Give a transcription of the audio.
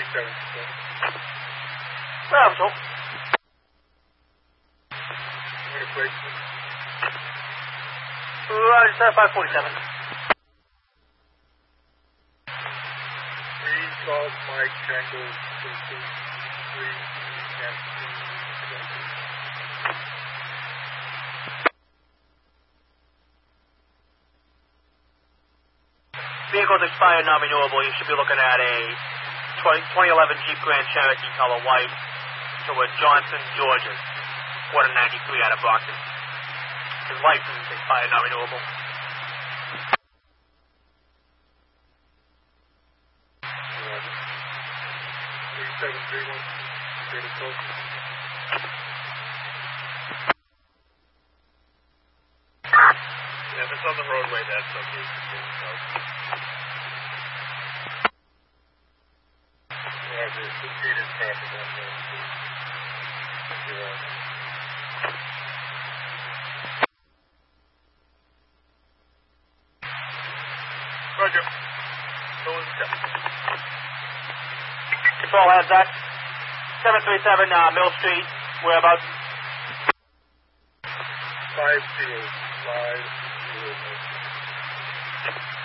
Well, so. It's 547. Golf Mike Tango 3 and Vehicles expired, non-renewable. You should be looking at a 2011 Jeep Grand Cherokee color white to a Johnson, Georgia, 493 out of Brockton. His license expired, non-renewable. If it's on the roadway, that's okay. There's some heated traffic on there. Roger. Control has that. 737 Mill Street. Whereabouts? 505.